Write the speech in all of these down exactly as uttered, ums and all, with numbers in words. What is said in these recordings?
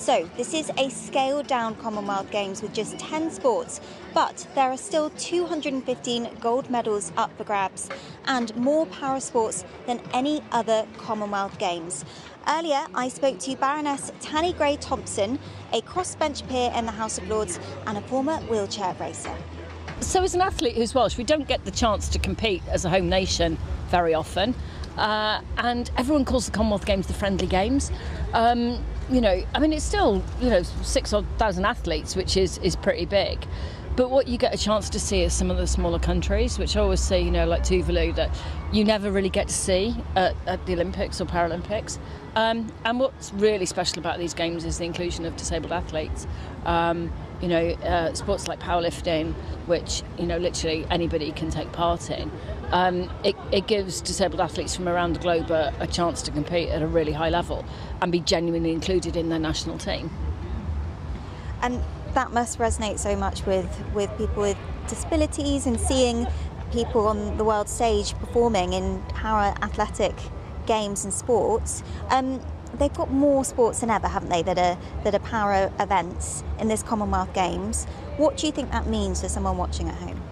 So this is a scaled down Commonwealth Games with just ten sports, but there are still two hundred fifteen gold medals up for grabs and more para sports than any other Commonwealth Games. Earlier, I spoke to Baroness Tanni Grey-Thompson, a crossbench peer in the House of Lords and a former wheelchair racer. So as an athlete who's Welsh, we don't get the chance to compete as a home nation very often. Uh, and everyone calls the Commonwealth Games the friendly games. Um, you know, I mean, it's still, you know, six odd thousand athletes, which is, is pretty big. But what you get a chance to see is some of the smaller countries, which I always say, you know, like Tuvalu, that you never really get to see at, at the Olympics or Paralympics. Um, and what's really special about these games is the inclusion of disabled athletes. Um, you know, uh, sports like powerlifting, which, you know, literally anybody can take part in. Um, it, it gives disabled athletes from around the globe a, a chance to compete at a really high level and be genuinely included in their national team. And that must resonate so much with, with people with disabilities and seeing people on the world stage performing in para-athletic games and sports. Um, they've got more sports than ever, haven't they, that are, that are para events in this Commonwealth Games. What do you think that means for someone watching at home?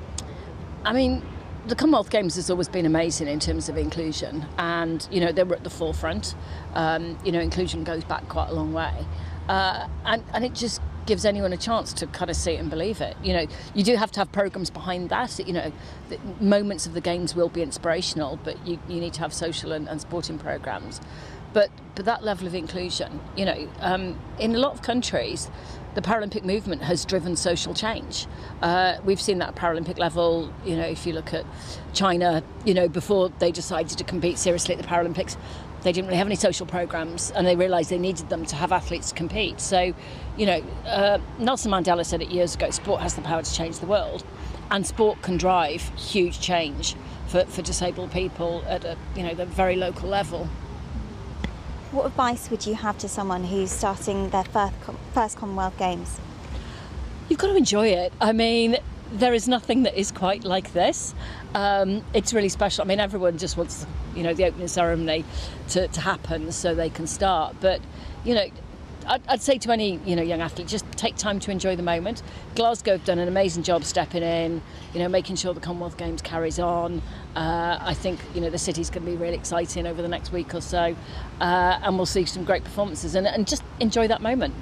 I mean, the Commonwealth Games has always been amazing in terms of inclusion, and you know they were at the forefront. Um, you know, inclusion goes back quite a long way, uh, and and it just gives anyone a chance to kind of see it and believe it. You know, you do have to have programs behind that. You know, the moments of the games will be inspirational, but you, you need to have social and, and sporting programs. But but that level of inclusion, you know, um, in a lot of countries, the Paralympic movement has driven social change. Uh, we've seen that at Paralympic level. You know, if you look at China, you know, before they decided to compete seriously at the Paralympics, they didn't really have any social programs, and they realised they needed them to have athletes compete. So, you know, uh, Nelson Mandela said it years ago: sport has the power to change the world, and sport can drive huge change for, for disabled people at a, you know, the very local level. What advice would you have to someone who's starting their first, first Commonwealth Games? You've got to enjoy it. I mean, there is nothing that is quite like this. Um, it's really special. I mean, everyone just wants, you know, the opening ceremony to, to happen so they can start. But, you know, I'd, I'd say to any, you know, young athlete, just take time to enjoy the moment. Glasgow have done an amazing job stepping in, you know, making sure the Commonwealth Games carries on. Uh, I think, you know, the city's going to be really exciting over the next week or so, uh, and we'll see some great performances and, and just enjoy that moment.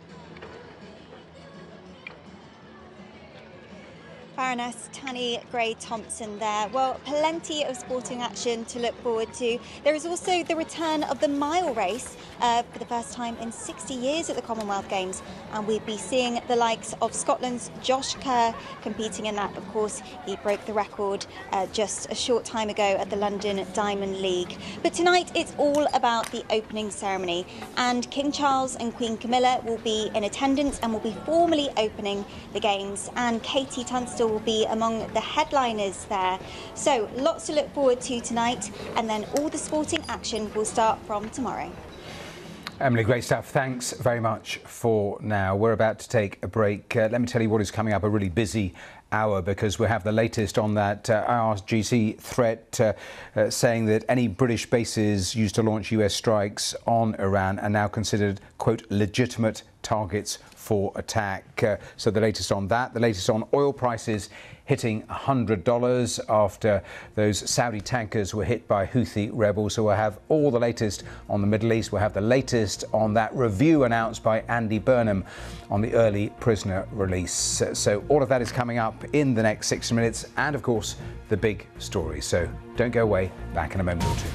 Baroness Tanni Grey-Thompson there. Well, plenty of sporting action to look forward to. There is also the return of the mile race uh, for the first time in sixty years at the Commonwealth Games, and we'll be seeing the likes of Scotland's Josh Kerr competing in that. Of course, he broke the record uh, just a short time ago at the London Diamond League. But tonight it's all about the opening ceremony, and King Charles and Queen Camilla will be in attendance and will be formally opening the Games, and Katie Tunstall will be among the headliners there. So lots to look forward to tonight, and then all the sporting action will start from tomorrow. Emily, great stuff. Thanks very much for now. We're about to take a break. Uh, let me tell you what is coming up, a really busy hour, because we have the latest on that uh, I R G C threat uh, uh, saying that any British bases used to launch U S strikes on Iran are now considered, quote, legitimate targets for attack. Uh, so the latest on that, the latest on oil prices hitting one hundred dollars after those Saudi tankers were hit by Houthi rebels. So we'll have all the latest on the Middle East. We'll have the latest on that review announced by Andy Burnham on the early prisoner release. So all of that is coming up in the next sixty minutes, and of course the big story. So don't go away, back in a moment or two.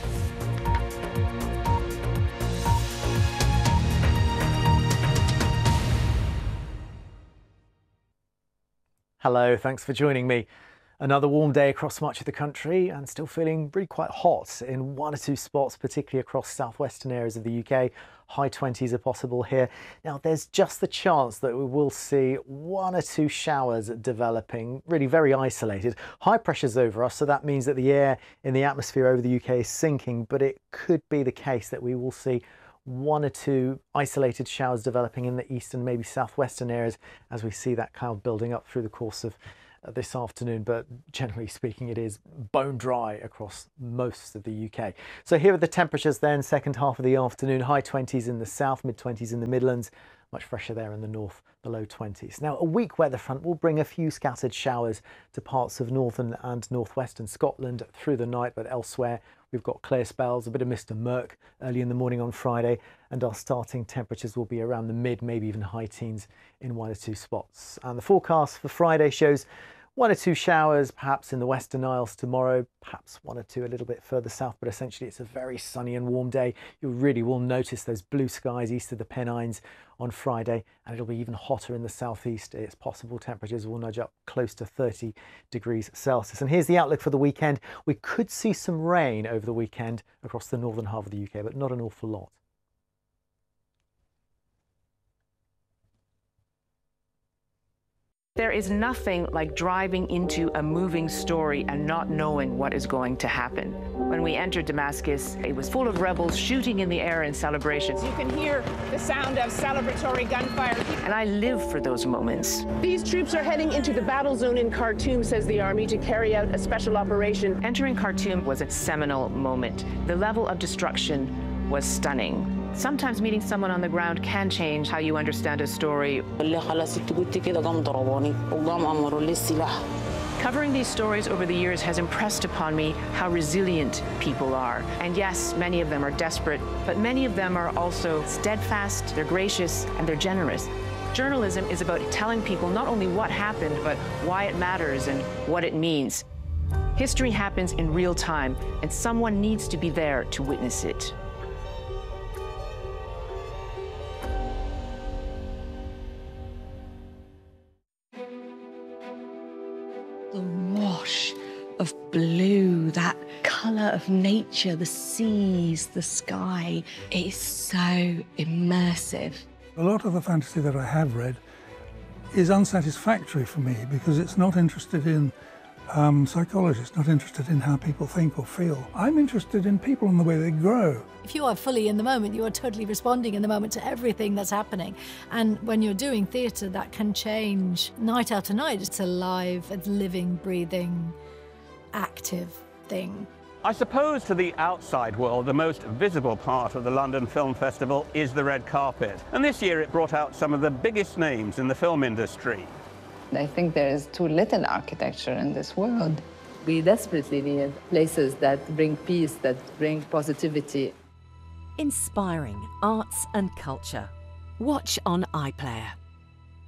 Hello, thanks for joining me. Another warm day across much of the country, and still feeling really quite hot in one or two spots, particularly across southwestern areas of the U K. High twenties are possible here. Now, there's just the chance that we will see one or two showers developing, really very isolated. High pressure's over us, so that means that the air in the atmosphere over the U K is sinking, but it could be the case that we will see one or two isolated showers developing in the eastern, maybe southwestern areas as we see that cloud building up through the course of this afternoon, but generally speaking it is bone dry across most of the U K. So here are the temperatures then, second half of the afternoon, high twenties in the south, mid twenties in the Midlands, much fresher there in the north, the low twenties. Now, a weak weather front will bring a few scattered showers to parts of northern and northwestern Scotland through the night, but elsewhere we've got clear spells, a bit of mist and murk early in the morning on Friday, and our starting temperatures will be around the mid, maybe even high teens in one or two spots. And the forecast for Friday shows one or two showers, perhaps in the Western Isles tomorrow, perhaps one or two a little bit further south, but essentially it's a very sunny and warm day. You really will notice those blue skies east of the Pennines on Friday, and it'll be even hotter in the southeast. It's possible temperatures will nudge up close to thirty degrees Celsius. And here's the outlook for the weekend. We could see some rain over the weekend across the northern half of the U K, but not an awful lot. There is nothing like driving into a moving story and not knowing what is going to happen. When we entered Damascus, it was full of rebels shooting in the air in celebration. You can hear the sound of celebratory gunfire. And I live for those moments. These troops are heading into the battle zone in Khartoum, says the army, to carry out a special operation. Entering Khartoum was a seminal moment. The level of destruction was stunning. Sometimes meeting someone on the ground can change how you understand a story. Covering these stories over the years has impressed upon me how resilient people are. And yes, many of them are desperate, but many of them are also steadfast, they're gracious, and they're generous. Journalism is about telling people not only what happened, but why it matters and what it means. History happens in real time, and someone needs to be there to witness it. The wash of blue, that colour of nature, the seas, the sky, it is so immersive. A lot of the fantasy that I have read is unsatisfactory for me because it's not interested in um, psychology, it's not interested in how people think or feel. I'm interested in people and the way they grow. If you are fully in the moment, you are totally responding in the moment to everything that's happening. And when you're doing theatre, that can change night after night. It's a live, a living, breathing, active thing. I suppose to the outside world, the most visible part of the London Film Festival is the red carpet. And this year it brought out some of the biggest names in the film industry. I think there is too little architecture in this world. We desperately need places that bring peace, that bring positivity. Inspiring arts and culture. Watch on iPlayer.